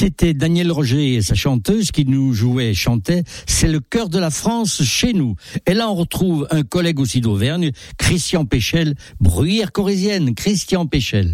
C'était Daniel Roger et sa chanteuse qui nous jouait et chantait « C'est le cœur de la France chez nous ». Et là, on retrouve un collègue aussi d'Auvergne, Christian Péchel, bruyère corrézienne, Christian Péchel.